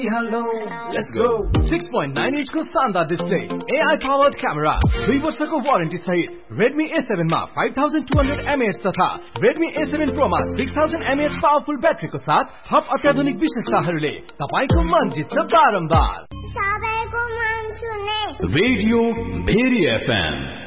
Hello, let's go. 6.9 inch को शानदार display, AI powered camera, 2 वर्षको वारेन्टी सहित Redmi A7 मा 5200 mAh तथा Redmi A7 Pro मा 6000 mAh पावरफुल ब्याट्रीको साथ थप अत्याधुनिक विशेषताहरूले तपाईको मन जित्छ बारम्बार। सबैको मन छुने रेडियो भेरी FM